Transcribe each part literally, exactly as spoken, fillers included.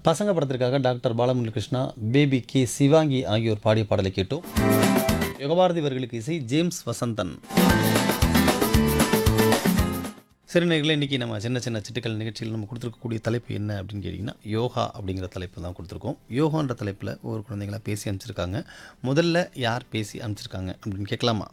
பசங்க படத்திற்காக doctor Balamurali Krishna, baby K Shivangi ஆகியோர் பாடிய பாடலை கேட்டோம். யுகபாரதி அவர்களுக்கு இசை ஜேம்ஸ் வசந்தன். சரி நேயர்களே, இன்றைக்கி நம்ம சின்ன சின்ன சிட்டுக்கள் நிகழ்ச்சியில் நம்ம கொடுத்துருக்கக்கூடிய தலைப்பு என்ன அப்படின்னு கேட்டிங்கன்னா, யோகா அப்படிங்கிற தலைப்பு தான் கொடுத்துருக்கோம். யோகான்ற தலைப்பில் ஒவ்வொரு குழந்தைங்களா பேசி அனுப்பிச்சிருக்காங்க. முதல்ல யார் பேசி அனுப்பிச்சிருக்காங்க அப்படின்னு கேட்கலாமா?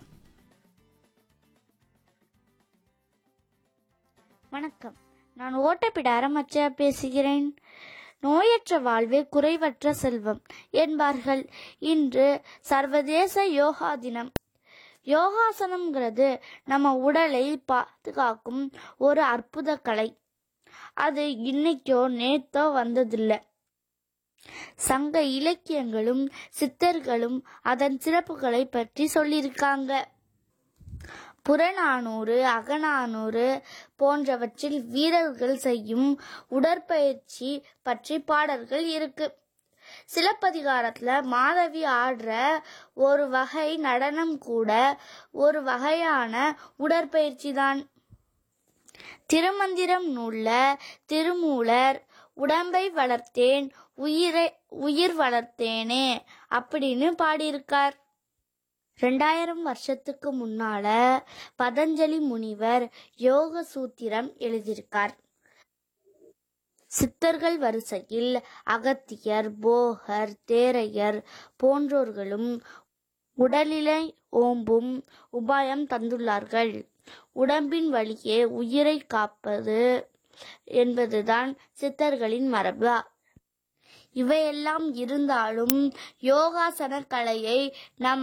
வணக்கம், நான் ஓட்டப்பிட அரமச்சா பேசுகிறேன். நோயற்ற வாழ்வே குறைவற்ற செல்வம் என்பார்கள். இன்று சர்வதேச யோகா தினம். யோகாசனம்ங்கிறது நம்ம உடலை பாதுகாக்கும் ஒரு அற்புத கலை. அது இன்னைக்கோ நேத்தோ வந்ததில்லை. சங்க இலக்கியங்களும் சித்தர்களும் அதன் சிறப்புகளை பற்றி சொல்லியிருக்காங்க. புறநானூறு, அகநானூறு போன்றவற்றில் வீரர்கள் செய்யும் உடற்பயிற்சி பற்றி பாடல்கள் இருக்கு. சிலப்பதிகாரத்துல மாதவி ஆடுற ஒரு வகை நடனம் கூட ஒரு வகையான உடற்பயிற்சி தான். திருமந்திரம் நூல்ல திருமூலர் உடம்பை வளர்த்தேன் உயிரை உயிர் வளர்த்தேனே அப்படின்னு பாடியிருக்கார். ரெண்டாயிரம் வருஷத்துக்கு முன்னால பதஞ்சலி முனிவர் யோக சூத்திரம் எழுதியிருக்கார். சித்தர்கள் வரிசையில் அகத்தியர், போகர், தேரையர் போன்றோர்களும் உடலிலை ஓம்பும் உபாயம் தந்துள்ளார்கள். உடம்பின் வழியே உயிரை காப்பது என்பதுதான் சித்தர்களின் மரபு. இவையெல்லாம் இருந்தாலும் யோகாசன கலையை நம்